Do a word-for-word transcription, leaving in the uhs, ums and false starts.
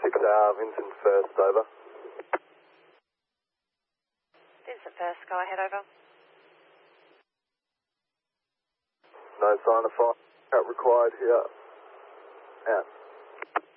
six hour, Vincent First, over. Vincent First, go ahead, over. No sign of fire required here. Out.